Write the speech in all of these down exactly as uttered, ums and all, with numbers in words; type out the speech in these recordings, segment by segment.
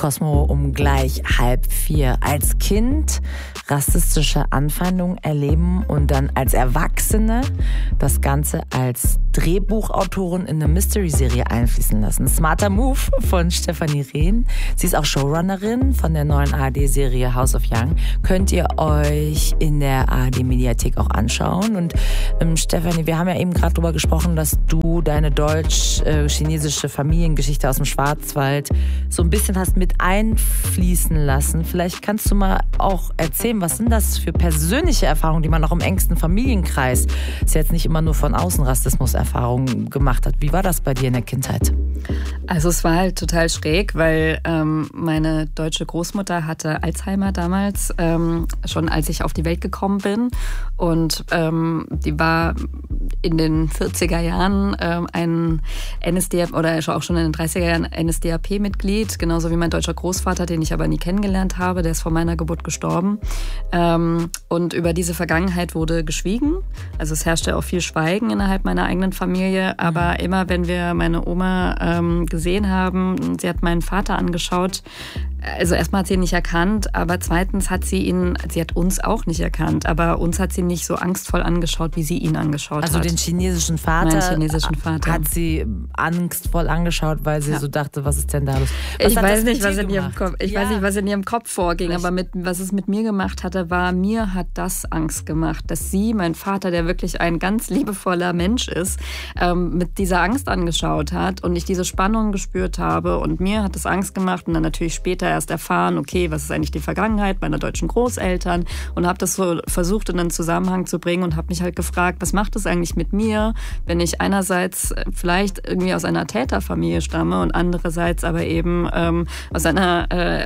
Cosmo um gleich halb vier. Als Kind rassistische Anfeindungen erleben und dann als Erwachsene das Ganze als Drehbuchautorin in eine Mystery-Serie einfließen lassen. Smarter Move von Stefanie Rehn. Sie ist auch Showrunnerin von der neuen A R D-Serie House of Young. Könnt ihr euch in der A R D-Mediathek auch anschauen. Und ähm, Stefanie, wir haben ja eben gerade darüber gesprochen, dass du deine deutsch-chinesische Familiengeschichte aus dem Schwarzwald so ein bisschen hast mit einfließen lassen. Vielleicht kannst du mal auch erzählen, was sind das für persönliche Erfahrungen, die man auch im engsten Familienkreis, ist jetzt nicht immer nur von außen Rassismus-Erfahrungen gemacht hat. Wie war das bei dir in der Kindheit? Also es war halt total schräg, weil ähm, meine deutsche Großmutter hatte Alzheimer damals, ähm, schon als ich auf die Welt gekommen bin. Und ähm, die war in den vierziger Jahren ähm, ein N S D A P oder auch schon in den dreißiger Jahren N S D A P-Mitglied, genauso wie mein deutscher Großvater, den ich aber nie kennengelernt habe, der ist vor meiner Geburt gestorben. Ähm, und über diese Vergangenheit wurde geschwiegen. Also es herrschte auch viel Schweigen innerhalb meiner eigenen Familie, aber mhm. immer wenn wir meine Oma ähm, gesehen haben, sie hat meinen Vater angeschaut, also erstmal hat sie ihn nicht erkannt, aber zweitens hat sie ihn, sie hat uns auch nicht erkannt, aber uns hat sie nicht so angstvoll angeschaut, wie sie ihn angeschaut also hat. Also den chinesischen Vater, Meinen chinesischen Vater hat sie angstvoll angeschaut, weil sie ja. so dachte, was ist denn da los? Was ich weiß nicht, was in ihrem Kopf, ich ja. weiß nicht, was in ihrem Kopf vorging, Vielleicht. aber mit, was es mit mir gemacht hatte, war, mir hat das Angst gemacht, dass sie, mein Vater, der wirklich ein ganz liebevoller Mensch ist, ähm, mit dieser Angst angeschaut hat und ich diese Spannung gespürt habe und mir hat das Angst gemacht und dann natürlich später erst erfahren, okay, was ist eigentlich die Vergangenheit meiner deutschen Großeltern und habe das so versucht in einen Zusammenhang zu bringen und habe mich halt gefragt, was macht es eigentlich mit mir, wenn ich einerseits vielleicht irgendwie aus einer Täterfamilie stamme und andererseits aber eben ähm, aus einer äh,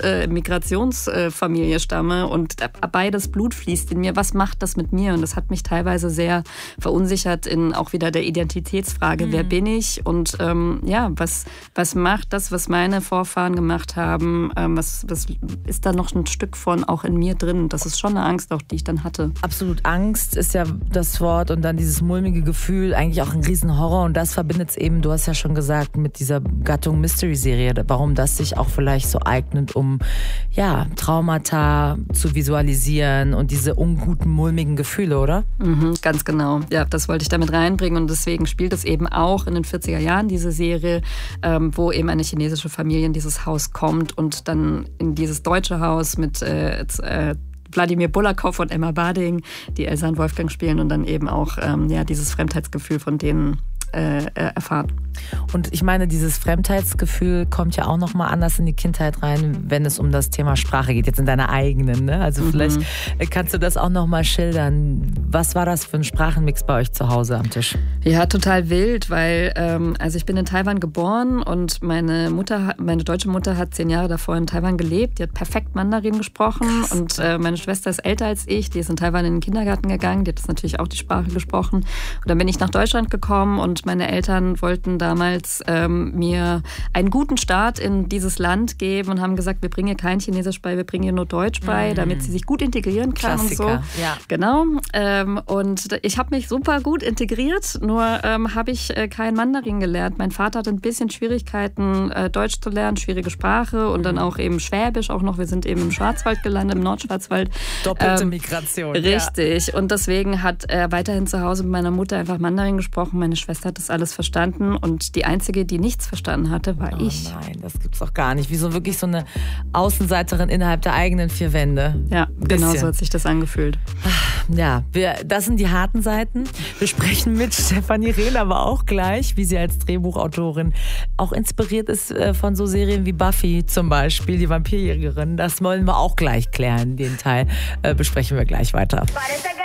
Flucht-Migrationsfamilie äh, stamme und beides Blut fließt in mir, was macht das mit mir? Und das hat mich teilweise sehr verunsichert in auch wieder der Identitätsfrage, mhm. wer bin ich und ähm, ja, was, was macht das, was meine Vorfahren gemacht haben, Was, was ist da noch ein Stück von auch in mir drin? Das ist schon eine Angst, auch die ich dann hatte. Absolut, Angst ist ja das Wort und dann dieses mulmige Gefühl, eigentlich auch ein Riesenhorror und das verbindet es eben, du hast ja schon gesagt, mit dieser Gattung Mystery-Serie, warum das sich auch vielleicht so eignet, um ja, Traumata zu visualisieren und diese unguten, mulmigen Gefühle, oder? Mhm, ganz genau, ja, das wollte ich damit reinbringen und deswegen spielt es eben auch in den vierziger Jahren, diese Serie, ähm, wo eben eine chinesische Familie in dieses Haus kommt und dann in dieses deutsche Haus mit äh, äh, Wladimir Bulakow und Emma Bading, die Elsa und Wolfgang spielen und dann eben auch ähm, ja, dieses Fremdheitsgefühl von denen äh, erfahren. Und ich meine, dieses Fremdheitsgefühl kommt ja auch nochmal anders in die Kindheit rein, wenn es um das Thema Sprache geht, jetzt in deiner eigenen. Ne? Also mhm. vielleicht kannst du das auch nochmal schildern. Was war das für ein Sprachenmix bei euch zu Hause am Tisch? Ja, total wild, weil ähm, also ich bin in Taiwan geboren und meine Mutter, meine deutsche Mutter hat zehn Jahre davor in Taiwan gelebt. Die hat perfekt Mandarin gesprochen. Krass. Und äh, meine Schwester ist älter als ich. Die ist in Taiwan in den Kindergarten gegangen. Die hat das natürlich auch die Sprache gesprochen. Und dann bin ich nach Deutschland gekommen und meine Eltern wollten damals ähm, mir einen guten Start in dieses Land geben und haben gesagt, wir bringen ihr kein Chinesisch bei, wir bringen ihr nur Deutsch bei, mm. damit sie sich gut integrieren kann. Klassiker, und so. Ja. Genau. Ähm, und ich habe mich super gut integriert, nur ähm, habe ich äh, kein Mandarin gelernt. Mein Vater hatte ein bisschen Schwierigkeiten, äh, Deutsch zu lernen, schwierige Sprache und dann auch eben Schwäbisch auch noch. Wir sind eben im Schwarzwald gelandet, im Nordschwarzwald. Doppelte ähm, Migration. Richtig. Ja. Und deswegen hat er weiterhin zu Hause mit meiner Mutter einfach Mandarin gesprochen. Meine Schwester hat das alles verstanden und die einzige, die nichts verstanden hatte, war oh ich. Nein, das gibt's doch gar nicht. Wie so wirklich so eine Außenseiterin innerhalb der eigenen vier Wände. Ja, genau so hat sich das angefühlt. Ja, wir, das sind die harten Seiten. Wir sprechen mit Stefanie Rehn aber auch gleich, wie sie als Drehbuchautorin auch inspiriert ist von so Serien wie Buffy zum Beispiel, die Vampirjägerin. Das wollen wir auch gleich klären. Den Teil äh, besprechen wir gleich weiter.